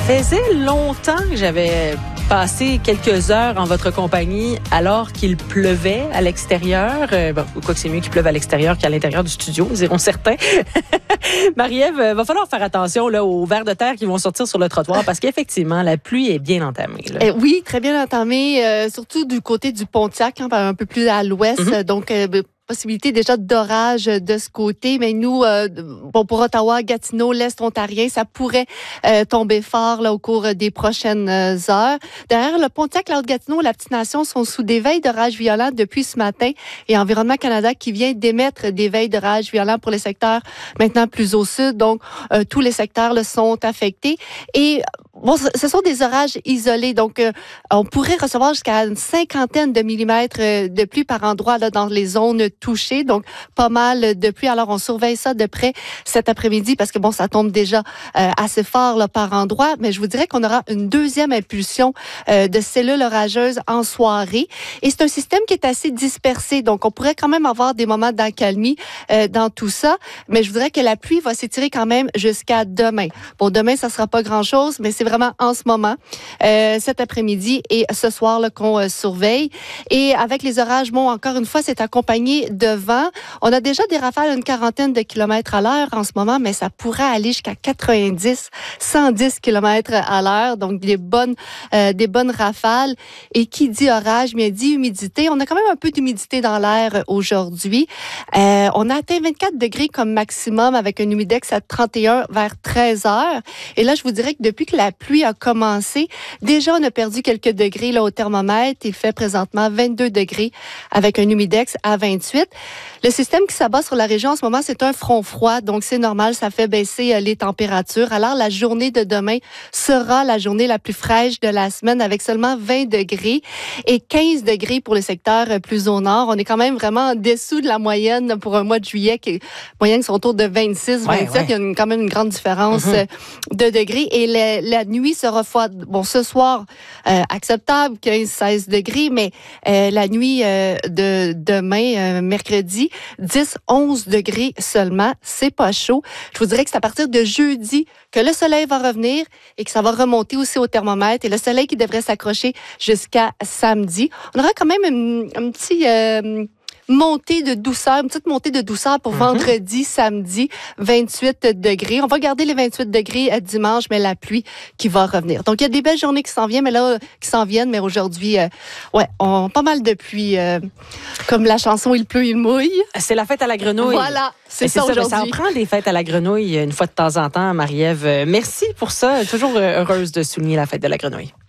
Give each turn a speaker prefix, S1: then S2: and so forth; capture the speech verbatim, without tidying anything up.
S1: faisait longtemps que j'avais passé quelques heures en votre compagnie alors qu'il pleuvait à l'extérieur. Euh, bon, quoi que c'est mieux qu'il pleuve à l'extérieur qu'à l'intérieur du studio, diront certains. Marie-Ève, euh, va falloir faire attention là, aux vers de terre qui vont sortir sur le trottoir parce qu'effectivement, la pluie est bien entamée. Là.
S2: Eh oui, très bien entamée, euh, surtout du côté du Pontiac, hein, un peu plus à l'ouest. Mm-hmm. Donc, euh, possibilité déjà d'orage de ce côté, mais nous, euh, bon, pour Ottawa, Gatineau, l'Est ontarien, ça pourrait euh, tomber fort là, au cours des prochaines heures. Derrière le Pontiac, la Haute-Gatineau, la Petite-Nation sont sous des veilles d'orage violents depuis ce matin et Environnement Canada qui vient d'émettre des veilles d'orage violents pour les secteurs maintenant plus au sud. Donc, euh, tous les secteurs là, sont affectés et bon, ce sont des orages isolés, donc euh, on pourrait recevoir jusqu'à une cinquantaine de millimètres de pluie par endroit là, dans les zones touchées, donc pas mal de pluie. Alors, on surveille ça de près cet après-midi parce que bon, ça tombe déjà euh, assez fort là, par endroit, mais je vous dirais qu'on aura une deuxième impulsion euh, de cellules orageuses en soirée. Et c'est un système qui est assez dispersé, donc on pourrait quand même avoir des moments d'accalmie euh, dans tout ça, mais je voudrais que la pluie va s'étirer quand même jusqu'à demain. Bon, demain, ça sera pas grand-chose, mais c'est vraiment en ce moment, euh, cet après-midi et ce soir là, qu'on euh, surveille. Et avec les orages, bon, encore une fois, c'est accompagné de vent. On a déjà des rafales à une quarantaine de kilomètres à l'heure en ce moment, mais ça pourrait aller jusqu'à quatre-vingt-dix, cent dix kilomètres à l'heure. Donc, des bonnes, euh, des bonnes rafales. Et qui dit orage, bien dit humidité. On a quand même un peu d'humidité dans l'air aujourd'hui. Euh, on a atteint vingt-quatre degrés comme maximum avec un humidex à trente et un vers treize heures. Et là, je vous dirais que depuis que la pluie a commencé, déjà, on a perdu quelques degrés là, au thermomètre. Il fait présentement vingt-deux degrés avec un humidex à vingt-huit. Le système qui s'abat sur la région en ce moment, c'est un front froid, donc c'est normal, ça fait baisser euh, les températures. Alors, la journée de demain sera la journée la plus fraîche de la semaine avec seulement vingt degrés et quinze degrés pour le secteur euh, plus au nord. On est quand même vraiment en dessous de la moyenne pour un mois de juillet, qui moyenne sont autour de vingt-six, vingt-sept. Ouais, ouais. Il y a une, quand même une grande différence mm-hmm. euh, de degrés. Et la, la nuit sera froide. Bon, ce soir, euh, acceptable, quinze seize degrés, mais euh, la nuit euh, de demain, euh, mercredi, dix onze degrés seulement. C'est pas chaud. Je vous dirais que c'est à partir de jeudi que le soleil va revenir et que ça va remonter aussi au thermomètre. Et le soleil qui devrait s'accrocher jusqu'à samedi. On aura quand même un, un petit... Euh, montée de douceur, une petite montée de douceur pour mm-hmm. vendredi, samedi, vingt-huit degrés. On va garder les vingt-huit degrés à dimanche, mais la pluie qui va revenir. Donc, il y a des belles journées qui s'en viennent, mais là, qui s'en viennent, mais aujourd'hui, euh, ouais, on pas mal de pluie. Euh, comme la chanson Il pleut, il mouille.
S1: C'est la fête à la grenouille.
S2: Voilà, c'est, c'est ça, ça aujourd'hui.
S1: Ça en prend des fêtes à la grenouille une fois de temps en temps, Marie-Ève. Merci pour ça. Toujours heureuse de souligner la fête de la grenouille.